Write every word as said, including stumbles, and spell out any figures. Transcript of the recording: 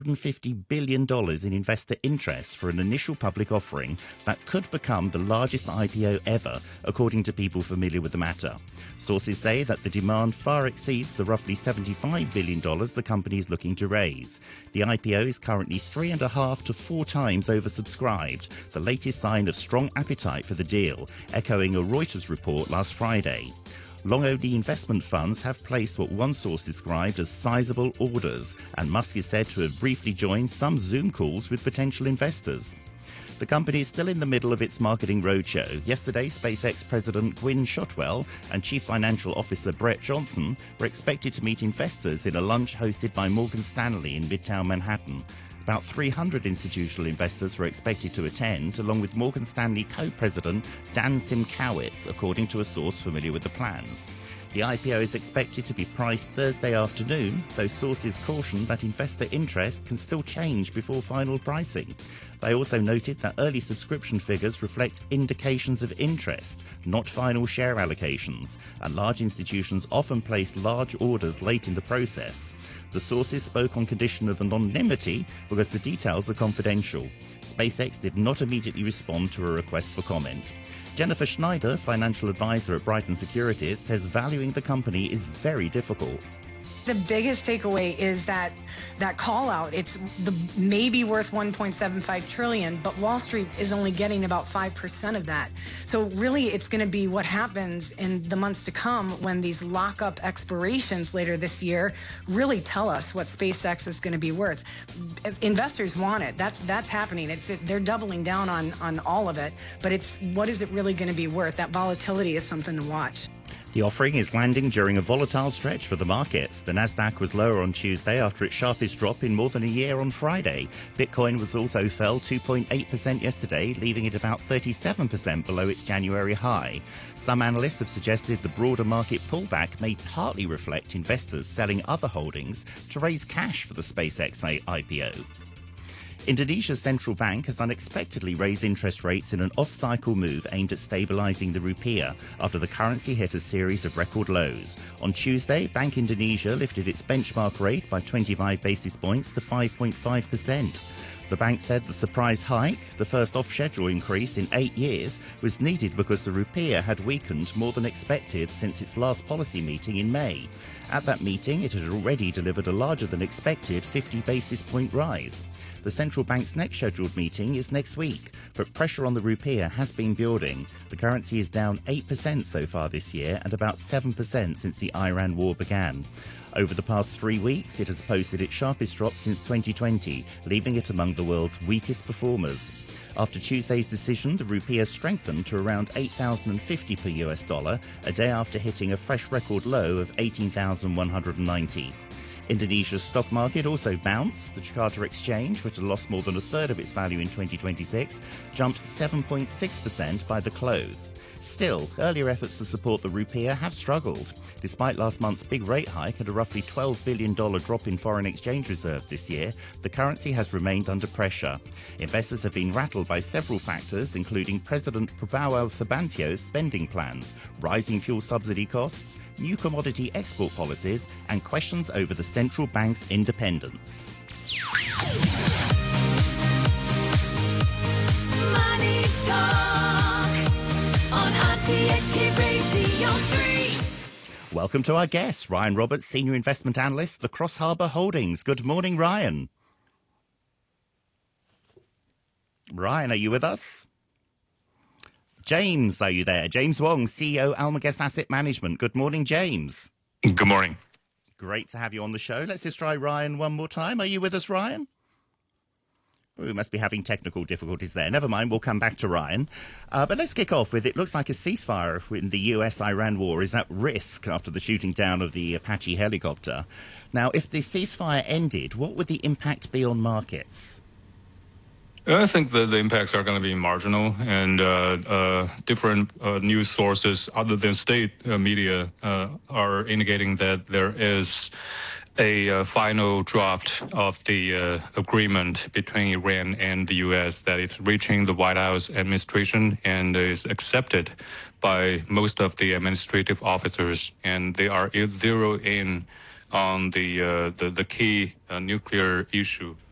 one hundred fifty billion dollars in investor interest for an initial public offering that could become the largest I P O ever, according to people familiar with the matter. Sources say that the demand far exceeds the roughly seventy-five billion dollars the company is looking to raise. The I P O is currently three and a half to four times oversubscribed, the latest sign of strong appetite for the deal, echoing a Reuters report last Friday. Long-only investment funds have placed what one source described as sizable orders, and Musk is said to have briefly joined some Zoom calls with potential investors. The company is still in the middle of its marketing roadshow. Yesterday, SpaceX President Gwynne Shotwell and Chief Financial Officer Brett Johnson were expected to meet investors in a lunch hosted by Morgan Stanley in Midtown Manhattan. About three hundred institutional investors were expected to attend, along with Morgan Stanley co-president Dan Simkowitz, according to a source familiar with the plans. The I P O is expected to be priced Thursday afternoon, though sources caution that investor interest can still change before final pricing. They also noted that early subscription figures reflect indications of interest, not final share allocations, and large institutions often place large orders late in the process. The sources spoke on condition of anonymity because the details are confidential. SpaceX did not immediately respond to a request for comment. Jennifer Schneider, financial advisor at Brighton Securities, says valuing the company is very difficult. The biggest takeaway is that that call out, it's the maybe worth one point seven five trillion, but Wall Street is only getting about five percent of that. So really it's going to be what happens in the months to come when these lockup expirations later this year really tell us what SpaceX is going to be worth. Investors want it. That's that's happening. It's it, they're doubling down on on all of it, but it's what is it really going to be worth? That volatility is something to watch. The offering is landing during a volatile stretch for the markets. The Nasdaq was lower on Tuesday after its sharpest drop in more than a year on Friday. Bitcoin was also fell two point eight percent yesterday, leaving it about thirty-seven percent below its January high. Some analysts have suggested the broader market pullback may partly reflect investors selling other holdings to raise cash for the SpaceX I P O. Indonesia's central bank has unexpectedly raised interest rates in an off-cycle move aimed at stabilising the rupiah after the currency hit a series of record lows. On Tuesday, Bank Indonesia lifted its benchmark rate by twenty-five basis points to five point five percent. The bank said the surprise hike, the first off-schedule increase in eight years, was needed because the rupiah had weakened more than expected since its last policy meeting in May. At that meeting, it had already delivered a larger than expected fifty basis point rise. The central bank's next scheduled meeting is next week, but pressure on the rupiah has been building. The currency is down eight percent so far this year and about seven percent since the Iran war began. Over the past three weeks, it has posted its sharpest drop since twenty twenty, leaving it among the world's weakest performers. After Tuesday's decision, the rupiah strengthened to around eight thousand fifty per U S dollar, a day after hitting a fresh record low of eighteen thousand one hundred ninety. Indonesia's stock market also bounced. The Jakarta Exchange, which had lost more than a third of its value in twenty twenty-six, jumped seven point six percent by the close. Still, earlier efforts to support the rupiah have struggled. Despite last month's big rate hike and a roughly twelve billion dollars drop in foreign exchange reserves this year, the currency has remained under pressure. Investors have been rattled by several factors, including President Prabowo Subantio's spending plans, rising fuel subsidy costs, new commodity export policies, and questions over the central bank's independence. Money Talk on R T H K Radio three. Welcome to our guest, Ryan Roberts, Senior Investment Analyst, the Cross Harbour Holdings. Good morning, Ryan. Ryan, are you with us? James, are you there? James Wong, C E O, Almagest Asset Management. Good morning, James. Good morning. Great to have you on the show. Let's just try Ryan one more time. Are you with us, Ryan? We must be having technical difficulties there. Never mind, we'll come back to Ryan. Uh, but let's kick off with, it looks like a ceasefire in the U S Iran war is at risk after the shooting down of the Apache helicopter. Now, if the ceasefire ended, what would the impact be on markets? I think that the impacts are going to be marginal, and uh, uh, different uh, news sources other than state uh, media uh, are indicating that there is a uh, final draft of the uh, agreement between Iran and the U S that is reaching the White House administration and is accepted by most of the administrative officers, and they are zeroed in on the uh, the, the key uh, nuclear issue